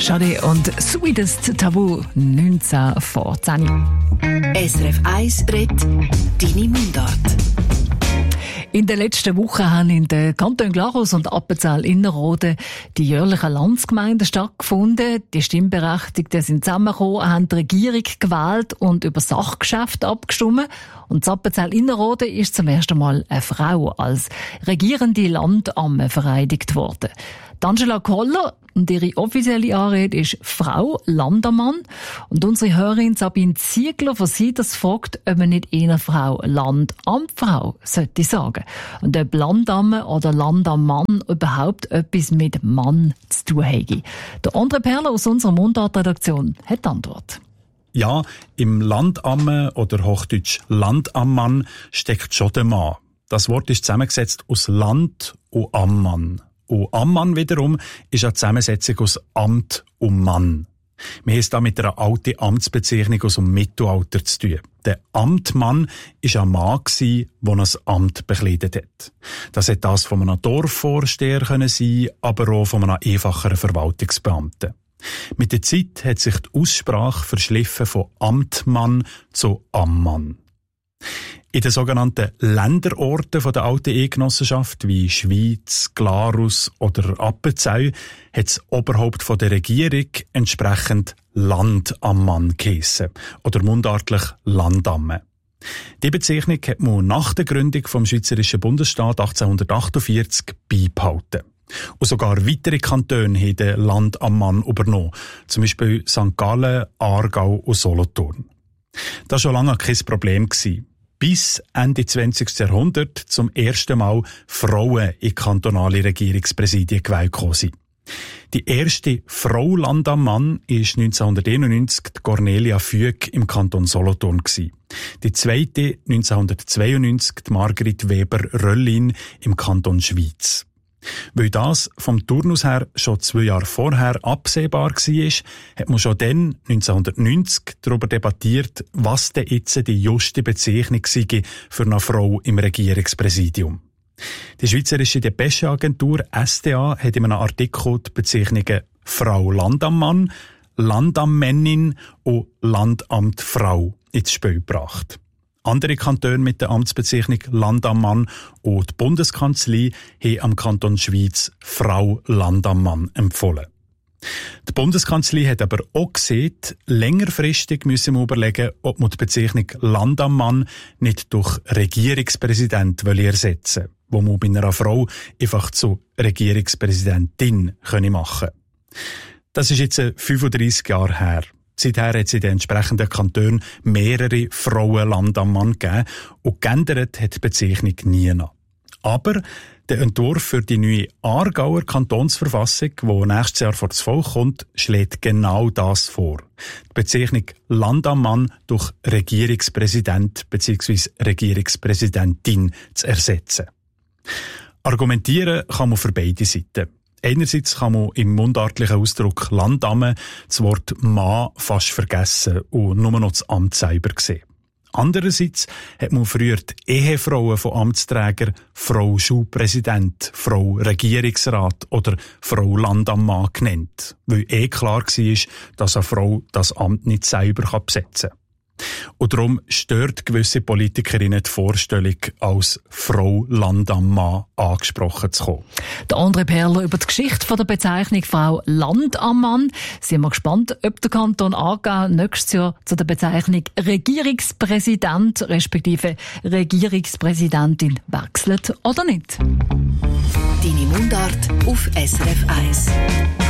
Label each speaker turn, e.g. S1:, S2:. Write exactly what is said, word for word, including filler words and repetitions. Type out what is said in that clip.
S1: Schade und Sweetest Tabu neunzehn vor zehn.
S2: S R F eins redet deine Mundart.
S1: In den letzten Wochen haben in den Kantonen Glarus und Appenzell-Innerrhoden die jährlichen Landsgemeinden stattgefunden. Die Stimmberechtigten sind zusammengekommen, haben die Regierung gewählt und über Sachgeschäfte abgestimmt. Und in Appenzell-Innerrhoden ist zum ersten Mal eine Frau als regierende Landamme vereidigt worden. Angela Koller und ihre offizielle Anrede ist Frau Landammann. Und unsere Hörerin Sabine Ziegler von Sieders fragt, ob man nicht eher Frau Landamtfrau sollte sagen. Und ob Landamme oder Landammann überhaupt etwas mit Mann zu tun hätte. Der André Perler aus unserer Mundartredaktion hat die Antwort.
S3: Ja, im Landamme oder Hochdeutsch Landammann steckt schon der Mann. Das Wort ist zusammengesetzt aus Land und Ammann. Und Ammann wiederum ist eine Zusammensetzung aus Amt und Mann. Wir haben es da mit einer alten Amtsbezeichnung aus dem Mittelalter zu tun. Der Amtmann war ein Mann, der ein Amt bekleidet hat. Das hätte das von einem Dorfvorsteher können sein, aber auch von einem einfacheren Verwaltungsbeamten. Mit der Zeit hat sich die Aussprache verschliffen von Amtmann zu Ammann. In den sogenannten Länderorten von der alten Eidgenossenschaft, wie Schweiz, Glarus oder Appenzell, hat das Oberhaupt von der Regierung entsprechend Landammann geheissen, oder mundartlich Landamme. Die Bezeichnung hat man nach der Gründung vom Schweizerischen Bundesstaat achtzehnhundertachtundvierzig beibehalten. Und sogar weitere Kantone haben den Landammann übernommen, zum Beispiel Sankt Gallen, Aargau und Solothurn. Das war schon lange kein Problem gewesen. Bis Ende zwanzigsten Jahrhundert zum ersten Mal Frauen in kantonale Regierungspräsidien gewählt sind. Die erste Frau Landammann war neunzehnhunderteinundneunzig die Cornelia Füg im Kanton Solothurn. Die zweite neunzehnhundertzweiundneunzig die Margrit Weber-Röllin im Kanton Schwyz. Weil das vom Turnus her schon zwei Jahre vorher absehbar war, hat man schon dann, neunzehnhundertneunzig, darüber debattiert, was denn jetzt die juste Bezeichnung sei für eine Frau im Regierungspräsidium. Die Schweizerische Depescheagentur S D A hat in einem Artikel die Bezeichnungen Frau Landammann, Landammmännin und Landamtfrau ins Spiel gebracht. Andere Kantone mit der Amtsbezeichnung Landammann und die Bundeskanzlei haben am Kanton Schwyz Frau Landammann empfohlen. Die Bundeskanzlei hat aber auch gesehen, längerfristig müssen wir überlegen, ob man die Bezeichnung Landammann nicht durch Regierungspräsident ersetzen will, wo man bei einer Frau einfach zu Regierungspräsidentin machen können. Das ist jetzt fünfunddreissig Jahre her. Seither hat es in den entsprechenden Kantonen mehrere Frauen Landammann gegeben und geändert hat die Bezeichnung nie noch. Aber der Entwurf für die neue Aargauer Kantonsverfassung, die nächstes Jahr vor das Volk kommt, schlägt genau das vor. Die Bezeichnung Landammann durch Regierungspräsident bzw. Regierungspräsidentin zu ersetzen. Argumentieren kann man für beide Seiten. Einerseits kann man im mundartlichen Ausdruck Landamme das Wort Mann fast vergessen und nur noch das Amt selber sehen. Andererseits hat man früher die Ehefrauen von Amtsträgern Frau Schulpräsident, Frau Regierungsrat oder Frau Landammann genannt, weil eh klar war, dass eine Frau das Amt nicht selber besetzen kann. Und darum stört gewisse Politikerinnen die Vorstellung, als Frau Landammann angesprochen zu kommen.
S1: Der André Perler über die Geschichte der Bezeichnung Frau Landammann. Sind wir gespannt, ob der Kanton Aargau nächstes Jahr zu der Bezeichnung Regierungspräsident respektive Regierungspräsidentin wechselt oder nicht.
S2: Deine Mundart auf S R F eins.